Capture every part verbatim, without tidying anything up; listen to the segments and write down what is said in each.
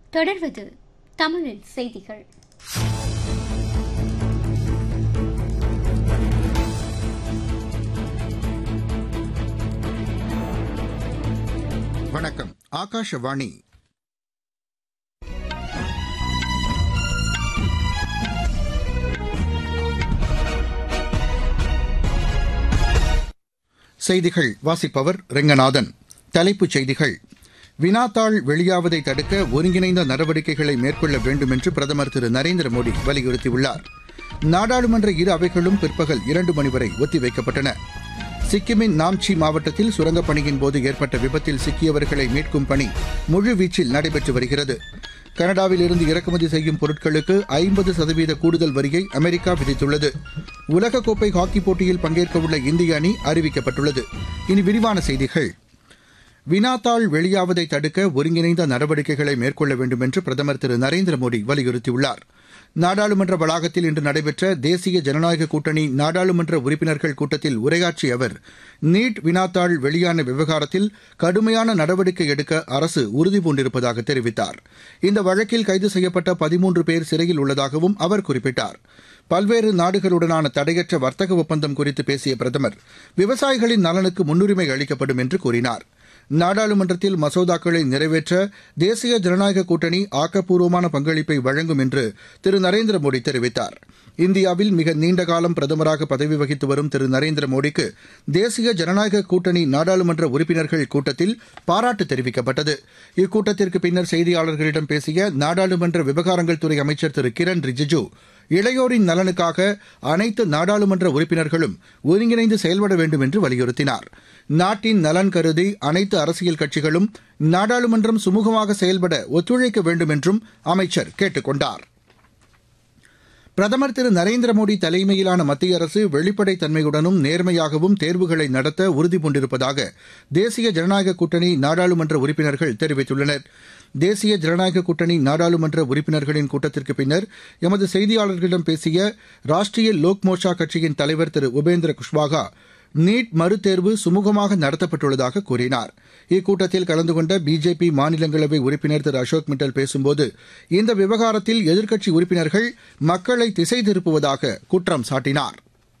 தொடர்வது தமிழில் செய்திகள். வணக்கம். ஆகாஷவாணி. செய்திகள் வாசிப்பவர் ரெங்கநாதன். தலைப்புச் செய்திகள். வினாத்தாள் வெளியாவதை தடுக்க ஒருங்கிணைந்த நடவடிக்கைகளை மேற்கொள்ள வேண்டும் என்று பிரதமர் திரு நரேந்திர மோடி வலியுறுத்தியுள்ளார். நாடாளுமன்ற இரு அவைகளும் பிற்பகல் இரண்டு மணி வரை ஒத்திவைக்கப்பட்டன. சிக்கிமின் நாம்சி மாவட்டத்தில் சுரங்கப் பணியின் போது ஏற்பட்ட விபத்தில் சிக்கியவர்களை மீட்கும் பணி முழுவீச்சில் நடைபெற்று வருகிறது. கனடாவில் இருந்து இறக்குமதி செய்யும் பொருட்களுக்கு ஐம்பது சதவீத கூடுதல் வரியை அமெரிக்கா விதித்துள்ளது. உலகக்கோப்பை ஹாக்கிப் போட்டியில் பங்கேற்கவுள்ள இந்திய அணி அறிவிக்கப்பட்டுள்ளது. இனி விரிவான செய்திகள். வினாத்தாள் வெளியாவதை தடுக்க ஒருங்கிணைந்த நடவடிக்கைகளை மேற்கொள்ள வேண்டும் என்று பிரதமர் திரு நரேந்திர மோடி வலியுறுத்தியுள்ளார். நாடாளுமன்ற வளாகத்தில் இன்று நடைபெற்ற தேசிய ஜனநாயக கூட்டணி நாடாளுமன்ற உறுப்பினர்கள் கூட்டத்தில் உரையாற்றிய அவர், நீட் வினாத்தாள் வெளியான விவகாரத்தில் கடுமையான நடவடிக்கை எடுக்க அரசு உறுதிபூண்டிருப்பதாக தெரிவித்தார். இந்த வழக்கில் கைது செய்யப்பட்ட பதிமூன்று பேர் சிறையில் உள்ளதாகவும் அவர் குறிப்பிட்டார். பல்வேறு நாடுகளுடனான தடையற்ற வர்த்தக ஒப்பந்தம் குறித்து பேசிய பிரதமர், விவசாயிகளின் நலனுக்கு முன்னுரிமை அளிக்கப்படும் என்று கூறினார். நாடாளுமன்றத்தில் மசோதாக்களை நிறைவேற்ற தேசிய ஜனநாயக கூட்டணி ஆக்கப்பூர்வமான பங்களிப்பை வழங்கும் என்று திரு நரேந்திர மோடி தெரிவித்தார். இந்தியாவில் மிக நீண்டகாலம் பிரதமராக பதவி வகித்து வரும் திரு நரேந்திர மோடிக்கு தேசிய ஜனநாயக கூட்டணி நாடாளுமன்ற உறுப்பினர்கள் கூட்டத்தில் பாராட்டு தெரிவிக்கப்பட்டது. இக்கூட்டத்திற்கு பின்னர் செய்தியாளர்களிடம் பேசிய நாடாளுமன்ற விவகாரங்கள் துறை அமைச்சர் திரு கிரண் ரிஜிஜு, இளையோரின் நலனுக்காக அனைத்து நாடாளுமன்ற உறுப்பினர்களும் ஒருங்கிணைந்து செயல்பட வேண்டும் என்று வலியுறுத்தினார். நாட்டின் நலன் கருதி அனைத்து அரசியல் கட்சிகளும் நாடாளுமன்றம் சுமூகமாக செயல்பட ஒத்துழைக்க வேண்டும் என்றும் அமைச்சர் கேட்டுக் கொண்டார். பிரதமர் திரு நரேந்திர மோடி தலைமையிலான மத்திய அரசு வெளிப்படைத் தன்மையுடனும் நேர்மையாகவும் தேர்வுகளை நடத்த உறுதிபூண்டிருப்பதாக தேசிய ஜனநாயக கூட்டணி நாடாளுமன்ற உறுப்பினர்கள் தெரிவித்துள்ளனர். தேசிய ஜனநாயக கூட்டணி நாடாளுமன்ற உறுப்பினர்களின் கூட்டத்திற்கு பின்னர் எமது செய்தியாளர்களிடம் பேசிய ராஷ்டிரிய லோக் மோர்ச்சா கட்சியின் தலைவர் திரு உபேந்திர குஷ்வாகா, நீட் மறுதேர்வு சுமூகமாக நடத்தப்பட்டுள்ளதாக கூறினார். இக்கூட்டத்தில் கலந்து கொண்ட பிஜேபி மாநிலங்களவை உறுப்பினர் திரு அசோக் மிட்டல் பேசும்போது, இந்த விவகாரத்தில் எதிர்க்கட்சி உறுப்பினர்கள் மக்களை திசை திருப்புவதாக குற்றம் சாட்டினார்.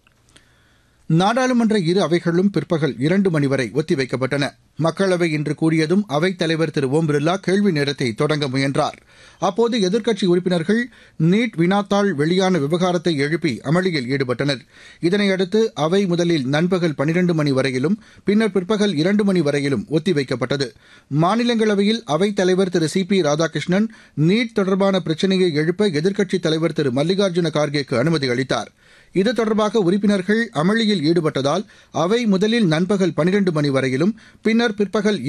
நாடாளுமன்ற இரு அவைகளும் பிற்பகல் இரண்டு மணி வரை ஒத்திவைக்கப்பட்டன. மக்களவை இன்று கூடியதும் அவைத் தலைவர் திரு ஓம் பிர்லா கேள்வி நேரத்தை தொடங்க முயன்றார். அப்போது எதிர்க்கட்சி உறுப்பினர்கள் நீட் வினாத்தாள் வெளியான விவகாரத்தை எழுப்பி அமளியில் ஈடுபட்டனர். இதனையடுத்து அவை முதலில் நண்பகல் பனிரண்டு மணி வரையிலும் பின்னர் பிற்பகல் இரண்டு மணி வரையிலும் ஒத்திவைக்கப்பட்டது. மாநிலங்களவையில் அவைத் தலைவர் திரு சி பி ராதாகிருஷ்ணன் நீட் தொடர்பான பிரச்சினையை எழுப்ப எதிர்க்கட்சித் தலைவர் திரு மல்லிகார்ஜுன கார்கேக்கு அனுமதி அளித்தார். இது தொடர்பாக உறுப்பினர்கள் அமளியில் ஈடுபட்டதால் அவை முதலில் நண்பகல் பனிரண்டு மணி வரையிலும் பின்னர் பிற்பகல்